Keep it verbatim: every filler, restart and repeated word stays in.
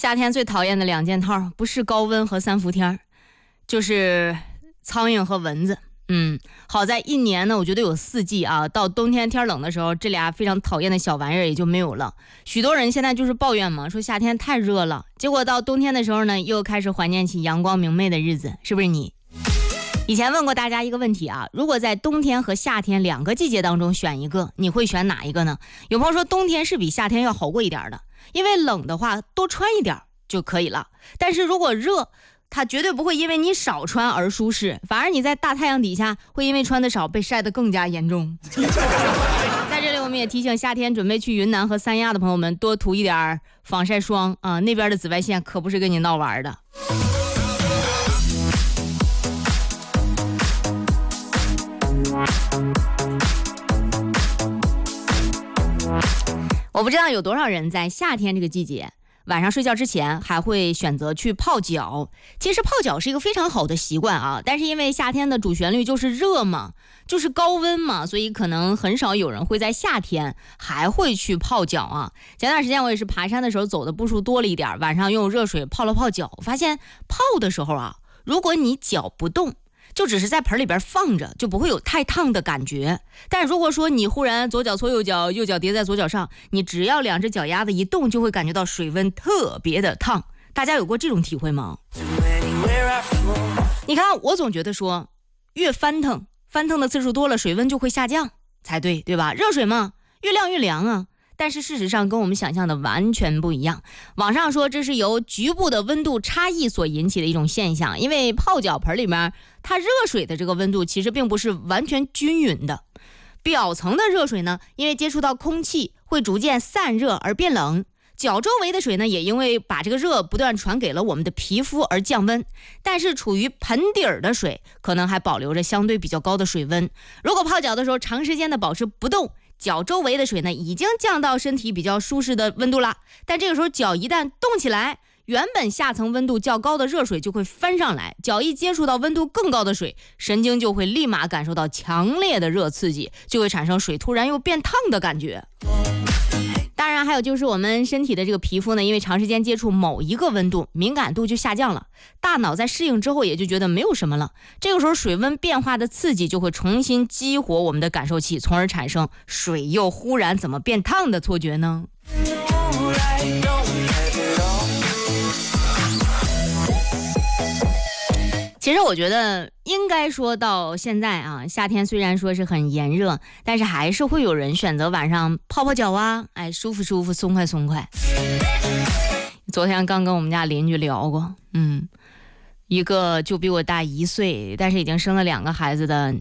夏天最讨厌的两件套，不是高温和三伏天，就是苍蝇和蚊子。嗯，好在一年呢，我觉得有四季啊。到冬天天冷的时候，这俩非常讨厌的小玩意儿也就没有了。许多人现在就是抱怨嘛，说夏天太热了，结果到冬天的时候呢，又开始怀念起阳光明媚的日子，是不是你？以前问过大家一个问题啊，如果在冬天和夏天两个季节当中选一个，你会选哪一个呢？有朋友说冬天是比夏天要好过一点的，因为冷的话多穿一点就可以了，但是如果热，它绝对不会因为你少穿而舒适，反而你在大太阳底下会因为穿的少被晒得更加严重。在这里我们也提醒夏天准备去云南和三亚的朋友们多涂一点防晒霜啊，那边的紫外线可不是跟你闹玩的。我不知道有多少人在夏天这个季节晚上睡觉之前还会选择去泡脚。其实泡脚是一个非常好的习惯啊，但是因为夏天的主旋律就是热嘛，就是高温嘛，所以可能很少有人会在夏天还会去泡脚啊。前段时间我也是爬山的时候走的步数多了一点，晚上用热水泡了泡脚，发现泡的时候啊，如果你脚不动，就只是在盆里边放着，就不会有太烫的感觉。但如果说你忽然左脚搓右脚，右脚叠在左脚上，你只要两只脚丫子一动，就会感觉到水温特别的烫。大家有过这种体会吗？你看，我总觉得说越翻腾翻腾的次数多了，水温就会下降才对，对吧？热水嘛，越晾越凉啊。但是事实上跟我们想象的完全不一样。网上说这是由局部的温度差异所引起的一种现象，因为泡脚盆里面它热水的这个温度其实并不是完全均匀的，表层的热水呢，因为接触到空气会逐渐散热而变冷，脚周围的水呢，也因为把这个热不断传给了我们的皮肤而降温，但是处于盆底儿的水可能还保留着相对比较高的水温。如果泡脚的时候长时间的保持不动，脚周围的水呢已经降到身体比较舒适的温度了，但这个时候脚一旦动起来，原本下层温度较高的热水就会翻上来，脚一接触到温度更高的水，神经就会立马感受到强烈的热刺激，就会产生水突然又变烫的感觉。当然还有就是我们身体的这个皮肤呢，因为长时间接触某一个温度，敏感度就下降了，大脑在适应之后也就觉得没有什么了，这个时候水温变化的刺激就会重新激活我们的感受器，从而产生水又忽然怎么变烫的错觉呢？其实我觉得应该说到现在啊，夏天虽然说是很炎热，但是还是会有人选择晚上泡泡脚啊，哎，舒服舒服，松快松快。昨天刚跟我们家邻居聊过，嗯，一个就比我大一岁，但是已经生了两个孩子的